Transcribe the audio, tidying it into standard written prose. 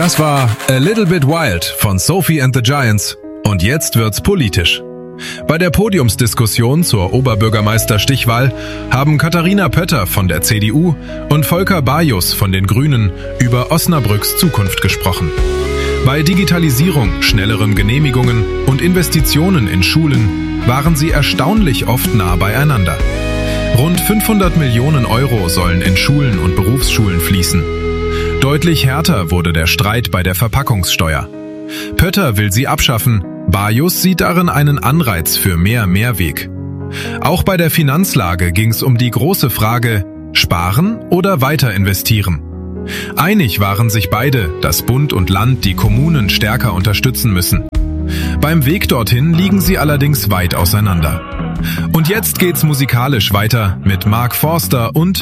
Das war A Little Bit Wild von Sophie and the Giants. Und jetzt wird's politisch. Bei der Podiumsdiskussion zur Oberbürgermeisterstichwahl haben Katharina Pötter von der CDU und Volker Bajus von den Grünen über Osnabrücks Zukunft gesprochen. Bei Digitalisierung, schnelleren Genehmigungen und Investitionen in Schulen waren sie erstaunlich oft nah beieinander. Rund 500 Millionen Euro sollen in Schulen und Berufsschulen fließen. Deutlich härter wurde der Streit bei der Verpackungssteuer. Pötter will sie abschaffen, Bajus sieht darin einen Anreiz für mehr Mehrweg. Auch bei der Finanzlage ging es um die große Frage, sparen oder weiter investieren. Einig waren sich beide, dass Bund und Land die Kommunen stärker unterstützen müssen. Beim Weg dorthin liegen sie allerdings weit auseinander. Und jetzt geht's musikalisch weiter mit Mark Forster und